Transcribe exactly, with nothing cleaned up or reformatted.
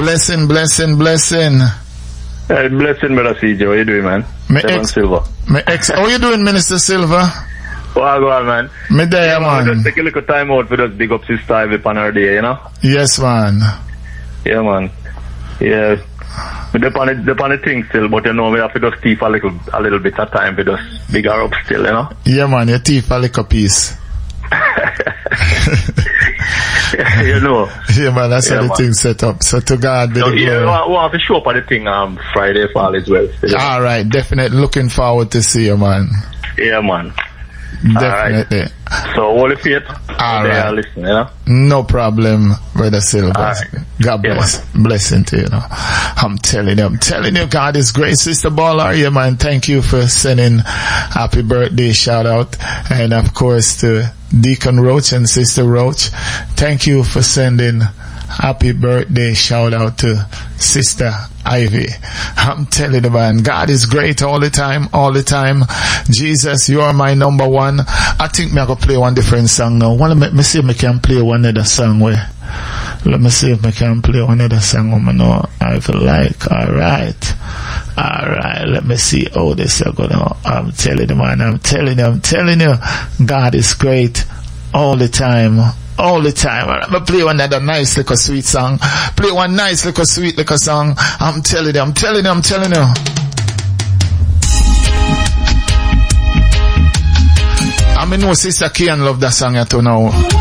Blessing, blessing, blessing. Hey, blessing, brother C J. How you doing, man? Me Seven ex- Silver. Me ex- how you doing, Minister Silver? Well, go on, man. Me there, yeah, man. man. Just take a little time out for just big up Sister Ivy on her day, you know? Yes, man. Yeah, man. Yeah. We depend on the, depend on the thing still, but you know, we have to just keep a little, a little bit of time for just big her up still, you know? Yeah, man. Your teeth a little piece. You know. Yeah, man. That's yeah, how the man. thing set up. So to God be so, the yeah, glory. we'll, we'll have to show up at the thing um, Friday fall as well. Still, all right. Definitely looking forward to see you, man. Yeah, man. Definitely. Right. So, Holy Faith, all they right. are listening, you know? No problem, Brother Silver. Right. God bless. Yeah, blessing to you, you know. I'm telling you, I'm telling you, God is great. Sister Baller, yeah, man, thank you for sending happy birthday shout out. And of course to Deacon Roach and Sister Roach, thank you for sending happy birthday shout out to Sister Ivy. I'm telling you, man, God is great all the time, all the time. Jesus, you are my number one. I think me I go play one different song now. Well, let me see if I can play one other song where. Let me see if I can play one other song I know I feel like. Alright. Alright, let me see how this is going to. I'm telling you, man, I'm telling you, I'm telling you, God is great all the time. All the time. I'm gonna play one another nice little sweet song. Play one nice little sweet little song. I'm telling you, I'm telling you, I'm telling you. I mean, no, Sister Kian love that song too now.